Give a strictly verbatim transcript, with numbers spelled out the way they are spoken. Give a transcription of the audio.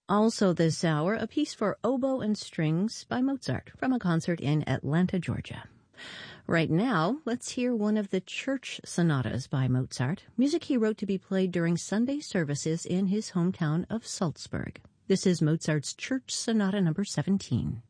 Also this hour, a piece for oboe and strings by Mozart from a concert in Atlanta, Georgia. Right now, let's hear one of the church sonatas by Mozart, music he wrote to be played during Sunday services in his hometown of Salzburg. This is Mozart's Church Sonata number seventeen.